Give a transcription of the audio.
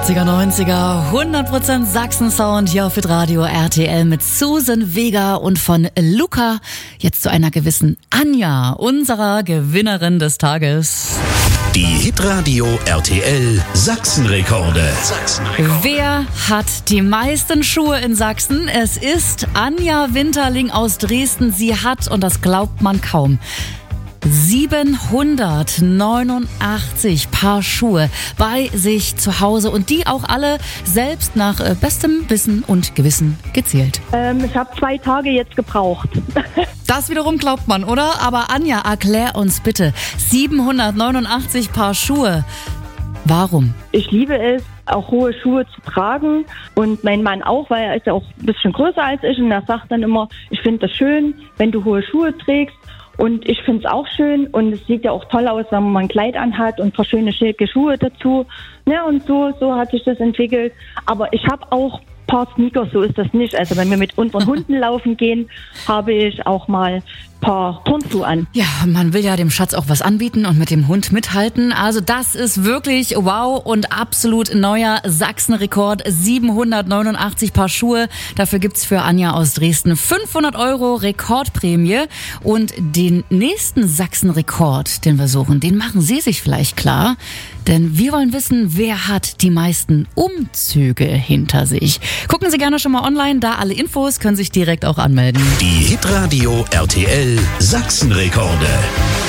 80er, 90er, 100% Sachsen-Sound hier auf Radio RTL mit Susan Vega und von Luca. Jetzt zu einer gewissen Anja, unserer Gewinnerin des Tages. Die Hitradio RTL Sachsenrekorde. Wer hat die meisten Schuhe in Sachsen? Es ist Anja Winterling aus Dresden. Sie hat, und das glaubt man kaum, 789 Paar Schuhe bei sich zu Hause und die auch alle selbst nach bestem Wissen und Gewissen gezählt. Ich habe 2 Tage jetzt gebraucht. Das wiederum glaubt man, oder? Aber Anja, erklär uns bitte, 789 Paar Schuhe. Warum? Ich liebe es, auch hohe Schuhe zu tragen und mein Mann auch, weil er ist ja auch ein bisschen größer als ich und er sagt dann immer, ich finde das schön, wenn du hohe Schuhe trägst. Und ich finde es auch schön und es sieht ja auch toll aus, wenn man ein Kleid anhat und ein paar schöne schicke Schuhe dazu. Ja, und so hat sich das entwickelt. Aber ich habe auch ein paar Sneakers, so ist das nicht. Also wenn wir mit unseren Hunden laufen gehen, habe ich auch mal ein paar Turnschuhe an. Ja, man will ja dem Schatz auch was anbieten und mit dem Hund mithalten. Also das ist wirklich wow und absolut neuer Sachsenrekord. 789 Paar Schuhe. Dafür gibt's für Anja aus Dresden 500 € Rekordprämie. Und den nächsten Sachsenrekord, den wir suchen, den machen Sie sich vielleicht klar. Denn wir wollen wissen, wer hat die meisten Umzüge hinter sich. Gucken Sie gerne schon mal online, da alle Infos, können sich direkt auch anmelden. Die Hitradio RTL Sachsenrekorde.